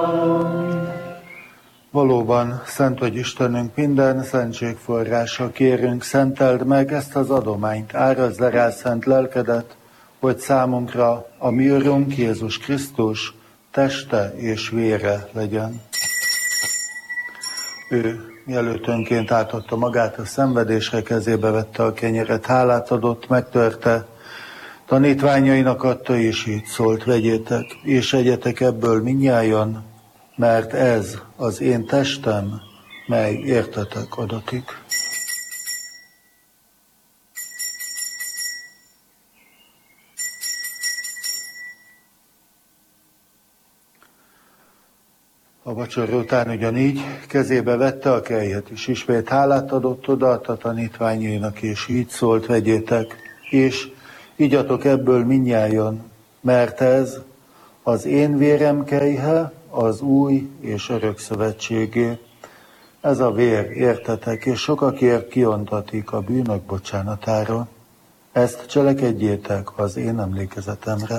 Valóban, szent vagy Istenünk, minden szentség forrása, kérünk, szenteld meg ezt az adományt, árazd le rá szent lelkedet, hogy számunkra a mi Urunk Jézus Krisztus teste és vére legyen. Ő, mielőtt önként átadta magát a szenvedésre, kezébe vette a kenyeret, hálát adott, megtörte, tanítványainak adta, és így szólt: vegyétek, és egyetek ebből mindnyájan, mert ez az én testem, mely értetek adatik. A vacsora után ugyanígy kezébe vette a kelyhet, és ismét hálát adott, odaadta tanítványainak, és így szólt: vegyétek, és igyatok ebből mindnyájan, mert ez az én vérem kelyhe, az új és örök szövetségé. Ez a vér, értetek, és sokakért kiontatik a bűnök bocsánatára. Ezt cselekedjétek az én emlékezetemre.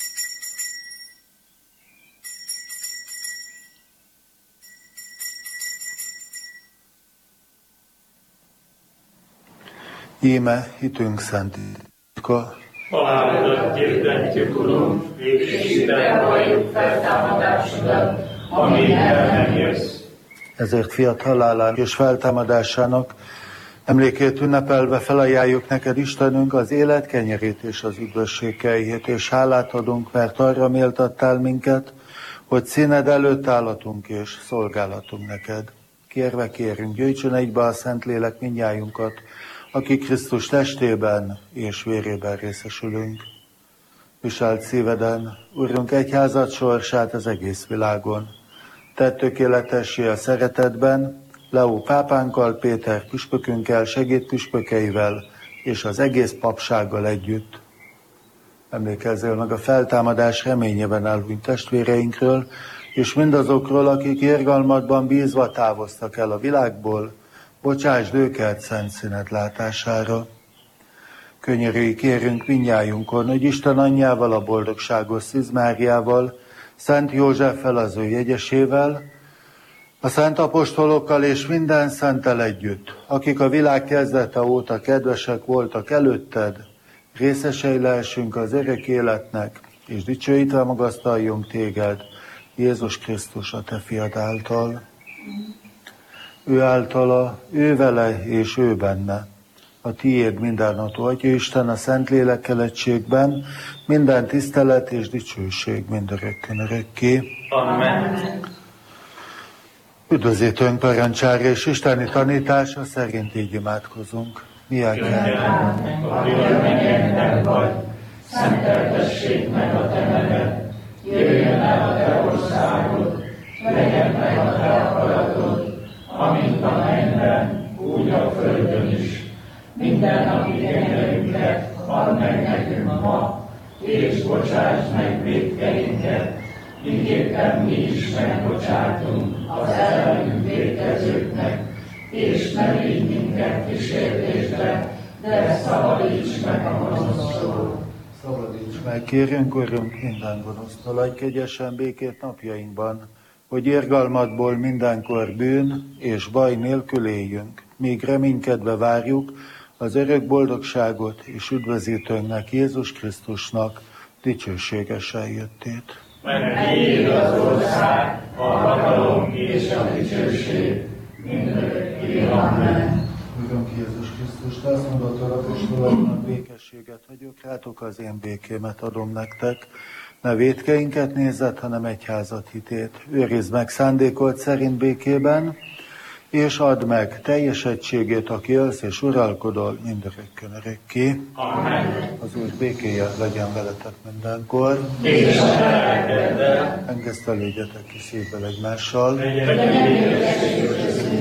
Íme hitünk szent titka. Halálodat hirdetjük, Urunk, és hittel valljuk feltámadásodat, amíg el nem jössz. Ezért fiat halálának és feltámadásának emlékét ünnepelve felajánljuk neked, Istenünk, az élet kenyerét és az üdvösség kelyhét, és hálát adunk, mert arra méltattál minket, hogy színed előtt állatunk és szolgálatunk neked. Kérve kérünk, gyűjtsön egybe a Szentlélek mindnyájunkat, aki Krisztus testében és vérében részesülünk. Viselt szíveden, Urunk, egyházad sorsát az egész világon. Tedd tökéletessé a szeretetben, Leó pápánkkal, Péter püspökünkkel, segédpüspökeivel és az egész papsággal együtt. Emlékezzél meg a feltámadás reményében elhunyt testvéreinkről, és mindazokról, akik irgalmadban bízva távoztak el a világból, bocsásd őket szent színed látására. Könyörülj, kérünk mindnyájunkon, hogy Isten anyjával, a boldogságos Szűz Máriával, Szent Józseffel, az ő jegyesével, a szent apostolokkal és minden szenttel együtt, akik a világ kezdete óta kedvesek voltak előtted, részesei lehessünk az örök életnek, és dicsőítve magasztaljunk téged, Jézus Krisztus, a te fiad által. Ő általa, ő vele és ő benne. A tiéd mindenható Atya Isten, a Szentlélekkel egységben, minden tisztelet és dicsőség mindörökkön örökké. Amen. Üdvözítőnk parancsára és isteni tanítása szerint így imádkozunk. Könnyelem, ahol mennyekben vagy, szenteltessék meg a te neved, jöjjön el a te országod, legyen meg a te akaratod, amint a mennyben, úgy a földön is. Mindennapi kenyerünket add meg nekünk ma, és bocsásd meg vétkeinket, miképpen mi is megbocsátunk az ellenünk vétkezőknek, és ne vigy minket kísértésbe, de szabadíts meg a gonosztól. Szabadíts meg, kérünk, Urunk, minden gonosztól, adj kegyesen békét napjainkban, hogy irgalmadból mindenkor bűn és baj nélkül éljünk, míg reménykedve várjuk az örök boldogságot és üdvözítőnknek, Jézus Krisztusnak dicsőséges eljöttét. Mert tiéd az ország, a hatalom és a dicsőség mindörökké. Amen. Urunk Jézus Krisztus, te azt mondod az apostoloknak, békességet hagyok rátok, az én békémet adom nektek. Ne vétkeinket nézed, hanem egyházat hitét. Őrizd meg szándékolt szerint békében, és add meg teljes egységét, aki élsz és uralkodol mindörökkön örökké. Amen. Az Úr békéje legyen veletek mindenkor. És a lelkeddel. Engesztelődjetek ki szívvel egymással. Legyen békesség